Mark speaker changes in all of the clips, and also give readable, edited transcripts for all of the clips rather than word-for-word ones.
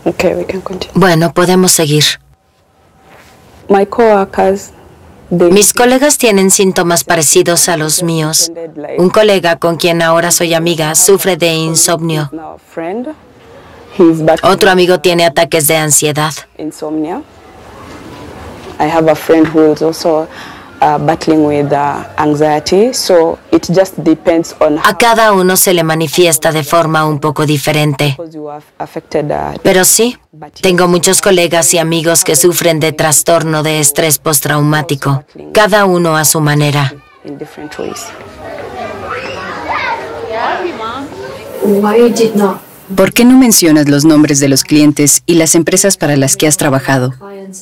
Speaker 1: Okay, we can continue.
Speaker 2: Bueno, podemos seguir.
Speaker 1: My coworkers,
Speaker 2: Mis colegas tienen síntomas parecidos a los míos. Un colega con quien ahora soy amiga sufre de insomnio. Otro amigo tiene ataques de ansiedad.
Speaker 1: Insomnia. I have a friend who is also battling with anxiety, so it just depends on
Speaker 2: A cada uno se le manifiesta de forma un poco diferente. Pero sí, tengo muchos colegas y amigos que sufren de trastorno de estrés postraumático, cada uno a su manera.
Speaker 3: ¿Por qué no mencionas los nombres de los clientes y las empresas para las que has trabajado?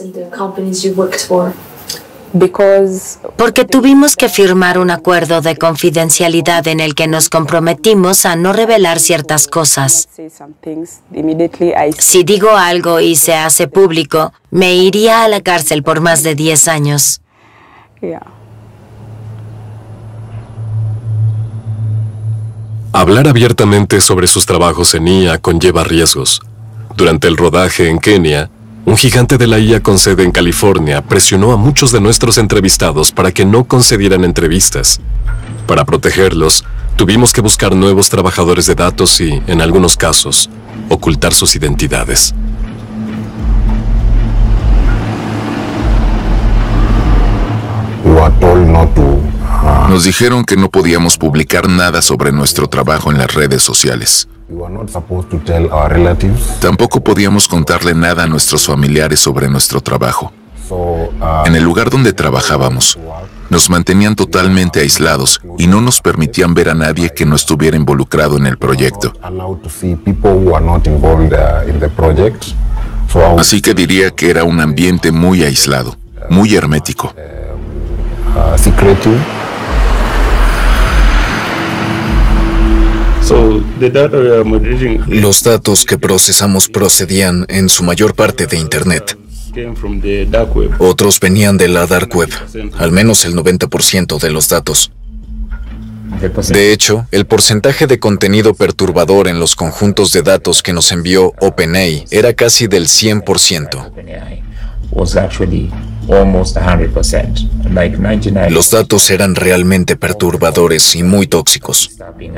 Speaker 2: Porque tuvimos que firmar un acuerdo de confidencialidad en el que nos comprometimos a no revelar ciertas cosas. Si digo algo y se hace público, me iría a la cárcel por más de 10 años.
Speaker 4: Hablar abiertamente sobre sus trabajos en IA conlleva riesgos. Durante el rodaje en Kenia, un gigante de la IA con sede en California presionó a muchos de nuestros entrevistados para que no concedieran entrevistas. Para protegerlos, tuvimos que buscar nuevos trabajadores de datos y, en algunos casos, ocultar sus identidades.
Speaker 5: Nos dijeron que no podíamos publicar nada sobre nuestro trabajo en las redes sociales. Tampoco podíamos contarle nada a nuestros familiares sobre nuestro trabajo. En el lugar donde trabajábamos, nos mantenían totalmente aislados y no nos permitían ver a nadie que no estuviera involucrado en el proyecto. Así que diría que era un ambiente muy aislado, muy hermético.
Speaker 6: Los datos que procesamos procedían en su mayor parte de Internet. Otros venían de la Dark Web, al menos el 90% de los datos. De hecho, el porcentaje de contenido perturbador en los conjuntos de datos que nos envió OpenAI era casi del 100%. Los datos eran realmente perturbadores y muy tóxicos.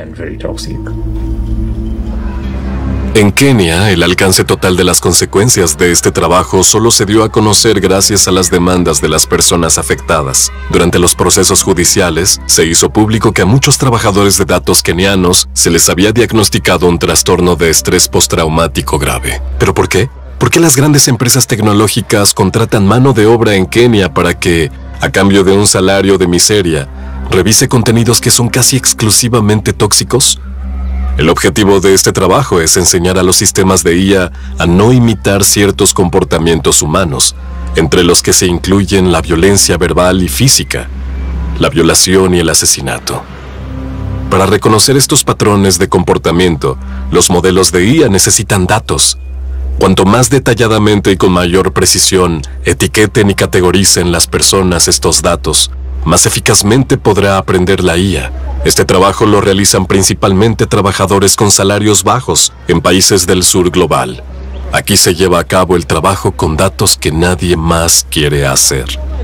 Speaker 4: En Kenia, el alcance total de las consecuencias de este trabajo solo se dio a conocer gracias a las demandas de las personas afectadas. Durante los procesos judiciales, se hizo público que a muchos trabajadores de datos kenianos se les había diagnosticado un trastorno de estrés postraumático grave. ¿Pero por qué? ¿Por qué las grandes empresas tecnológicas contratan mano de obra en Kenia para que, a cambio de un salario de miseria, revise contenidos que son casi exclusivamente tóxicos? El objetivo de este trabajo es enseñar a los sistemas de IA a no imitar ciertos comportamientos humanos, entre los que se incluyen la violencia verbal y física, la violación y el asesinato. Para reconocer estos patrones de comportamiento, los modelos de IA necesitan datos. Cuanto más detalladamente y con mayor precisión etiqueten y categoricen las personas estos datos, más eficazmente podrá aprender la IA. Este trabajo lo realizan principalmente trabajadores con salarios bajos en países del sur global. Aquí se lleva a cabo el trabajo con datos que nadie más quiere hacer.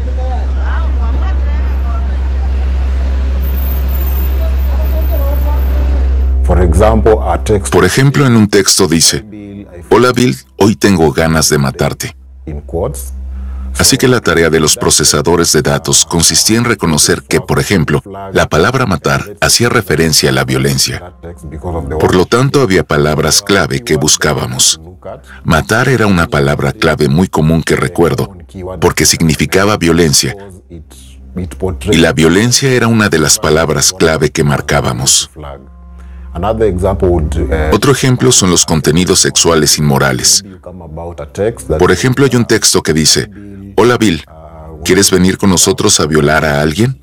Speaker 5: Por ejemplo, en un texto dice: "Hola Bill, hoy tengo ganas de matarte". Así que la tarea de los procesadores de datos consistía en reconocer que, por ejemplo, la palabra matar hacía referencia a la violencia. Por lo tanto, había palabras clave que buscábamos. Matar era una palabra clave muy común que recuerdo, porque significaba violencia. Y la violencia era una de las palabras clave que marcábamos. Otro ejemplo son los contenidos sexuales inmorales. Por ejemplo, hay un texto que dice: "Hola Bill, ¿quieres venir con nosotros a violar a alguien?".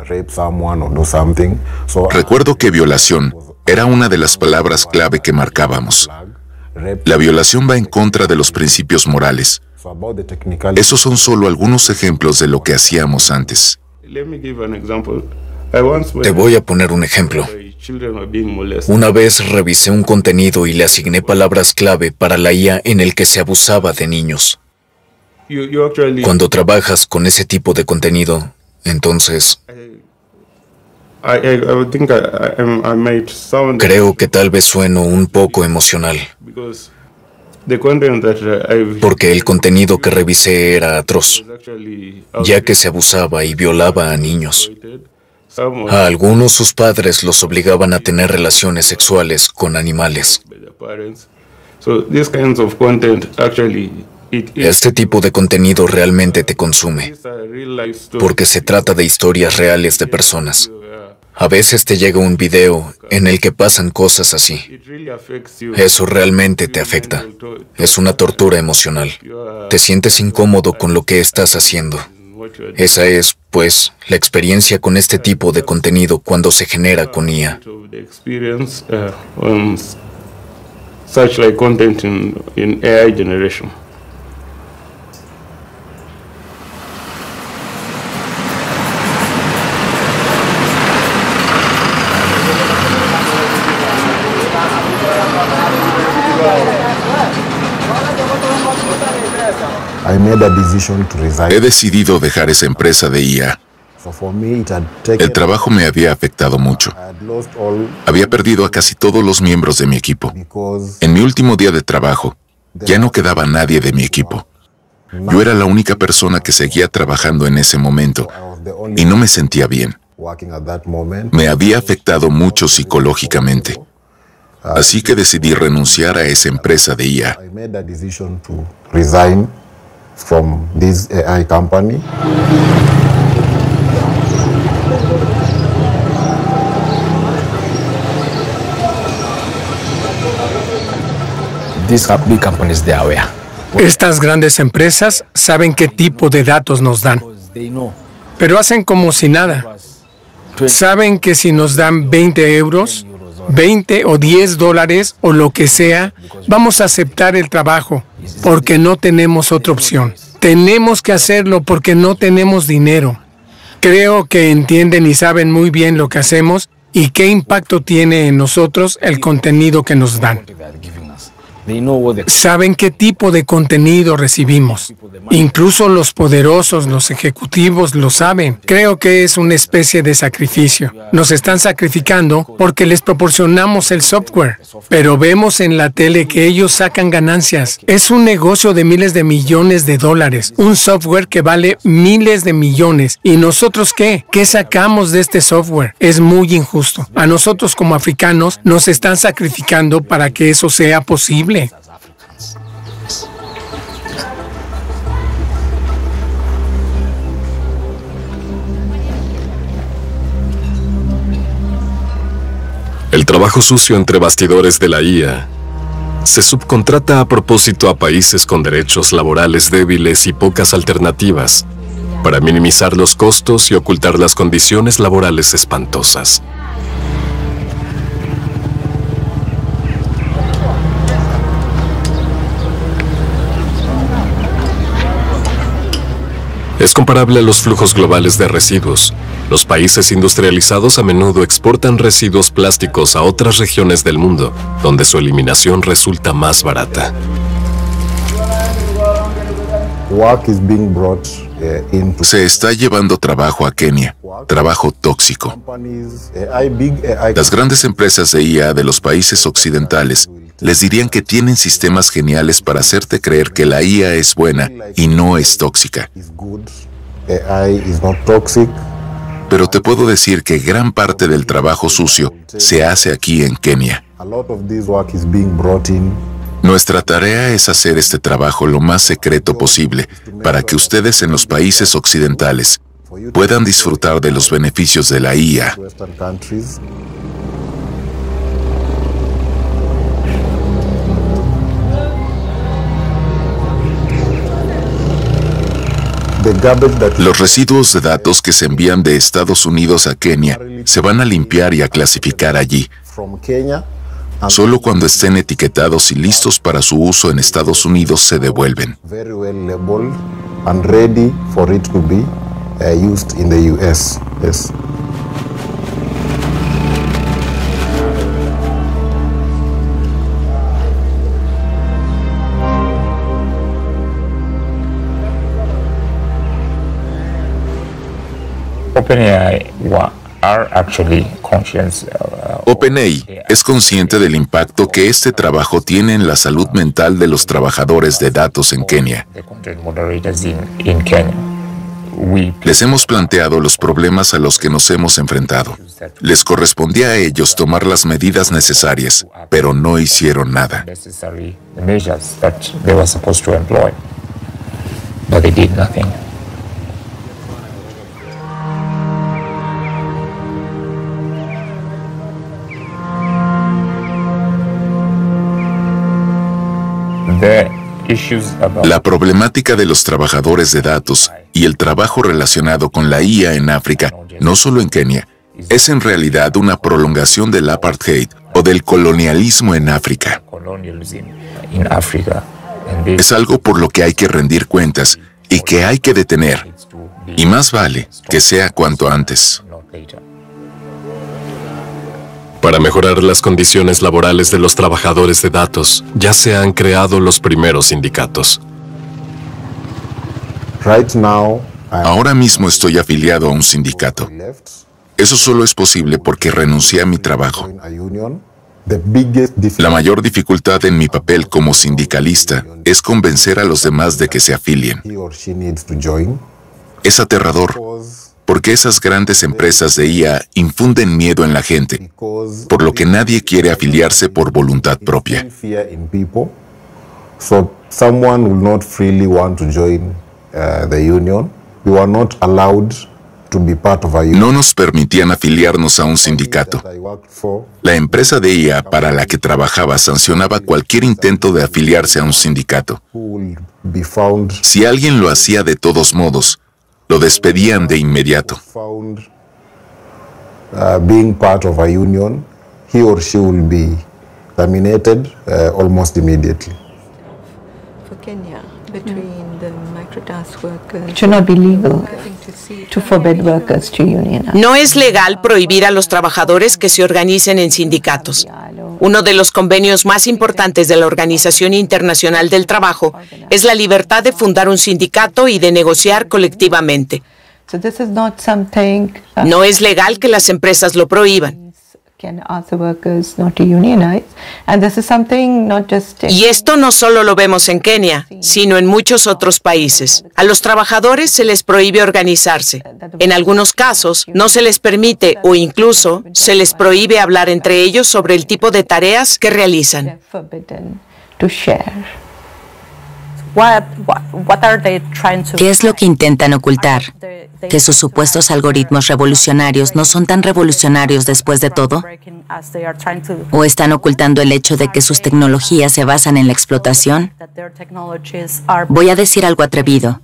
Speaker 5: Recuerdo que violación era una de las palabras clave que marcábamos. La violación va en contra de los principios morales. Esos son solo algunos ejemplos de lo que hacíamos antes.
Speaker 6: Te voy a poner un ejemplo. Una vez revisé un contenido y le asigné palabras clave para la IA en el que se abusaba de niños. Cuando trabajas con ese tipo de contenido, entonces creo que tal vez sueno un poco emocional, porque el contenido que revisé era atroz, ya que se abusaba y violaba a niños. A algunos sus padres los obligaban a tener relaciones sexuales con animales. Este tipo de contenido realmente te consume, porque se trata de historias reales de personas. A veces te llega un video en el que pasan cosas así. Eso realmente te afecta. Es una tortura emocional. Te sientes incómodo con lo que estás haciendo. Esa es, pues, la experiencia con este tipo de contenido cuando se genera con IA.
Speaker 7: Such like content in AI generation.
Speaker 5: He decidido dejar esa empresa de IA. El trabajo me había afectado mucho. Había perdido a casi todos los miembros de mi equipo. En mi último día de trabajo, ya no quedaba nadie de mi equipo. Yo era la única persona que seguía trabajando en ese momento y no me sentía bien. Me había afectado mucho psicológicamente. Así que decidí renunciar a esa empresa de IA.
Speaker 8: From this AI company.
Speaker 9: These big companies, they are aware.
Speaker 10: Estas grandes empresas saben qué tipo de datos nos dan, pero hacen como si nada. Saben que si nos dan 20 euros, 20 o 10 dólares o lo que sea, vamos a aceptar el trabajo porque no tenemos otra opción. Tenemos que hacerlo porque no tenemos dinero. Creo que entienden y saben muy bien lo que hacemos y qué impacto tiene en nosotros el contenido que nos dan. Saben qué tipo de contenido recibimos. Incluso los poderosos, los ejecutivos lo saben. Creo que es una especie de sacrificio. Nos están sacrificando porque les proporcionamos el software. Pero vemos en la tele que ellos sacan ganancias. Es un negocio de miles de millones de dólares. Un software que vale miles de millones. ¿Y nosotros qué? ¿Qué sacamos de este software? Es muy injusto. A nosotros como africanos nos están sacrificando para que eso sea posible.
Speaker 4: El trabajo sucio entre bastidores de la IA se subcontrata a propósito a países con derechos laborales débiles y pocas alternativas, para minimizar los costos y ocultar las condiciones laborales espantosas. Es comparable a los flujos globales de residuos. Los países industrializados a menudo exportan residuos plásticos a otras regiones del mundo, donde su eliminación resulta más barata.
Speaker 5: Se está llevando trabajo a Kenia, trabajo tóxico. Las grandes empresas de IA de los países occidentales les dirían que tienen sistemas geniales para hacerte creer que la IA es buena y no es tóxica. Pero te puedo decir que gran parte del trabajo sucio se hace aquí en Kenia. Nuestra tarea es hacer este trabajo lo más secreto posible para que ustedes en los países occidentales puedan disfrutar de los beneficios de la IA. Los residuos de datos que se envían de Estados Unidos a Kenia se van a limpiar y a clasificar allí. Solo cuando estén etiquetados y listos para su uso en Estados Unidos se devuelven. OpenAI es consciente del impacto que este trabajo tiene en la salud mental de los trabajadores de datos en Kenia. Les hemos planteado los problemas a los que nos hemos enfrentado. Les correspondía a ellos tomar las medidas necesarias, pero no hicieron nada. La problemática de los trabajadores de datos y el trabajo relacionado con la IA en África, no solo en Kenia, es en realidad una prolongación del apartheid o del colonialismo en África. Es algo por lo que hay que rendir cuentas y que hay que detener, y más vale que sea cuanto antes.
Speaker 4: Para mejorar las condiciones laborales de los trabajadores de datos, ya se han creado los primeros sindicatos.
Speaker 5: Ahora mismo estoy afiliado a un sindicato. Eso solo es posible porque renuncié a mi trabajo. La mayor dificultad en mi papel como sindicalista es convencer a los demás de que se afilien. Es aterrador, porque esas grandes empresas de IA infunden miedo en la gente, por lo que nadie quiere afiliarse por voluntad propia. No nos permitían afiliarnos a un sindicato. La empresa de IA para la que trabajaba sancionaba cualquier intento de afiliarse a un sindicato. Si alguien lo hacía de todos modos, lo despedían de inmediato.
Speaker 8: Being part of a union, he or she will be terminated almost immediately.
Speaker 9: For Kenya, between the microtask workers, it should not be legal to forbid workers to unionize.
Speaker 11: No es legal prohibir a los trabajadores que se organicen en sindicatos. Uno de los convenios más importantes de la Organización Internacional del Trabajo es la libertad de fundar un sindicato y de negociar colectivamente. No es legal que las empresas lo prohíban. Y esto no solo lo vemos en Kenia, sino en muchos otros países. A los trabajadores se les prohíbe organizarse. En algunos casos, no se les permite o incluso se les prohíbe hablar entre ellos sobre el tipo de tareas que realizan.
Speaker 2: ¿Qué es lo que intentan ocultar? ¿Que sus supuestos algoritmos revolucionarios no son tan revolucionarios después de todo? ¿O están ocultando el hecho de que sus tecnologías se basan en la explotación? Voy a decir algo atrevido.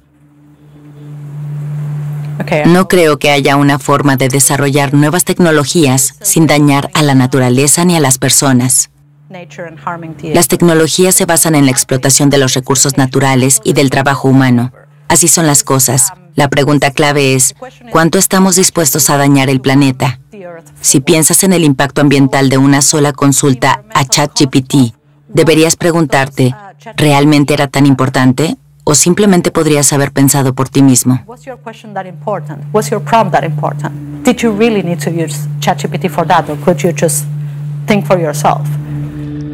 Speaker 2: No creo que haya una forma de desarrollar nuevas tecnologías sin dañar a la naturaleza ni a las personas. Las tecnologías se basan en la explotación de los recursos naturales y del trabajo humano. Así son las cosas. La pregunta clave es, ¿cuánto estamos dispuestos a dañar el planeta? Si piensas en el impacto ambiental de una sola consulta a ChatGPT, deberías preguntarte, ¿realmente era tan importante? ¿O simplemente podrías haber pensado por ti mismo?
Speaker 9: Was your question that important? Was your prompt that important? Did you really need to use ChatGPT for that, or could you just think for yourself?